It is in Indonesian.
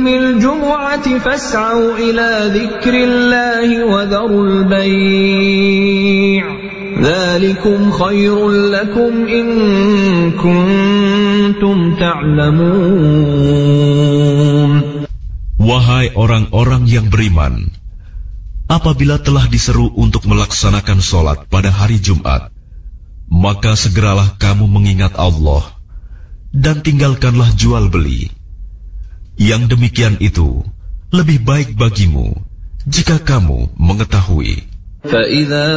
yawmil jumu'ati fas'au ila dzikrillahi wa dharul bai'. Dzalikum khairul lakum in kuntum ta'lamun. Wahai orang-orang yang beriman, apabila telah diseru untuk melaksanakan sholat pada hari Jumat, maka segeralah kamu mengingat Allah dan tinggalkanlah jual beli. Yang demikian itu lebih baik bagimu jika kamu mengetahui. فَإِذَا